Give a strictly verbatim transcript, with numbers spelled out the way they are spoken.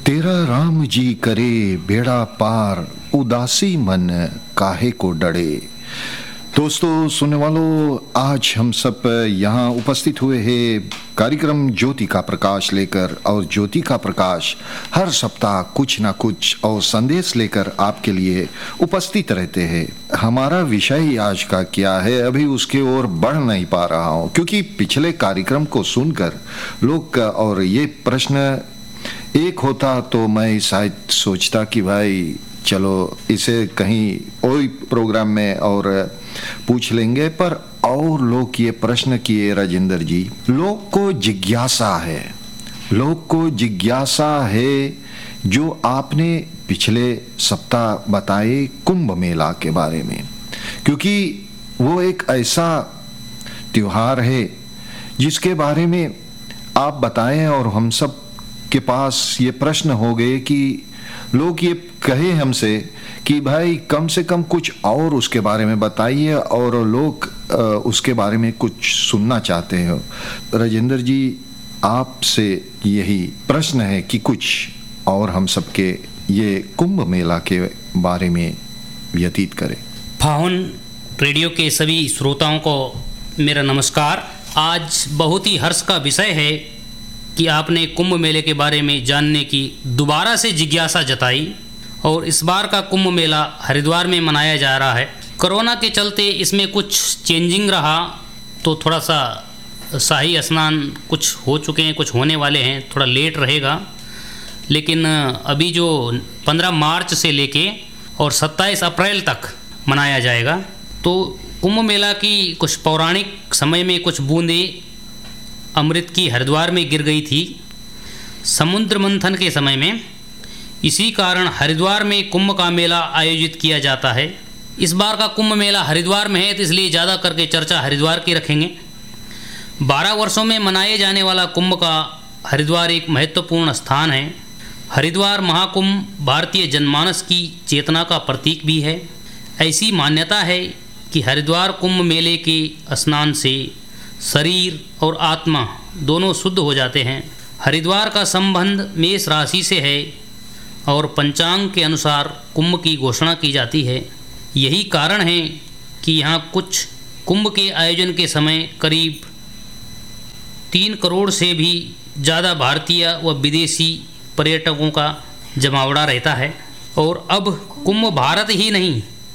तेरा राम जी करे बेड़ा पार, उदासी मन काहे को डरे। दोस्तों सुनने वालों, आज हम सब यहाँ उपस्थित हुए हैं कार्यक्रम ज्योति का प्रकाश लेकर, और ज्योति का प्रकाश हर सप्ताह कुछ ना कुछ और संदेश लेकर आपके लिए उपस्थित रहते हैं। हमारा विषय आज का क्या है, अभी उसके ओर बढ़ नहीं पा रहा हूँ, क्योंकि पिछले कार्यक्रम को सुनकर लोग और ये प्रश्न एक होता तो मैं शायद सोचता कि भाई चलो इसे कहीं और प्रोग्राम में और पूछ लेंगे, पर और लोग ये प्रश्न किए राजेंद्र जी, लोग को जिज्ञासा है, लोग को जिज्ञासा है जो आपने पिछले सप्ताह बताए कुंभ मेला के बारे में, क्योंकि वो एक ऐसा त्योहार है जिसके बारे में आप बताएं और हम सब के पास ये प्रश्न हो गए कि लोग ये कहे हमसे कि भाई कम से कम कुछ और उसके बारे में बताइए, और लोग उसके बारे में कुछ सुनना चाहते हो। राजेंद्र जी, आपसे यही प्रश्न है कि कुछ और हम सबके ये कुंभ मेला के बारे में व्यतीत करें। फाउन रेडियो के सभी श्रोताओं को मेरा नमस्कार। आज बहुत ही हर्ष का विषय है कि आपने कुंभ मेले के बारे में जानने की दोबारा से जिज्ञासा जताई, और इस बार का कुंभ मेला हरिद्वार में मनाया जा रहा है। कोरोना के चलते इसमें कुछ चेंजिंग रहा, तो थोड़ा सा शाही स्नान कुछ हो चुके हैं, कुछ होने वाले हैं, थोड़ा लेट रहेगा। लेकिन अभी जो पंद्रह मार्च से लेके और सत्ताईस अप्रैल तक मनाया जाएगा। तो कुंभ मेला की कुछ पौराणिक समय में कुछ बूंदें अमृत की हरिद्वार में गिर गई थी समुद्र मंथन के समय में। इसी कारण हरिद्वार में कुंभ का मेला आयोजित किया जाता है। इस बार का कुंभ मेला हरिद्वार में है, तो इसलिए ज़्यादा करके चर्चा हरिद्वार की रखेंगे। बारह वर्षों में मनाए जाने वाला कुंभ का हरिद्वार एक महत्वपूर्ण स्थान है। हरिद्वार महाकुंभ भारतीय जनमानस की चेतना का प्रतीक भी है। ऐसी मान्यता है कि हरिद्वार कुंभ मेले के स्नान से शरीर और आत्मा दोनों शुद्ध हो जाते हैं। हरिद्वार का संबंध मेष राशि से है और पंचांग के अनुसार कुंभ की घोषणा की जाती है। यही कारण है कि यहाँ कुछ कुंभ के आयोजन के समय करीब तीन करोड़ से भी ज़्यादा भारतीय व विदेशी पर्यटकों का जमावड़ा रहता है। और अब कुंभ भारत ही नहीं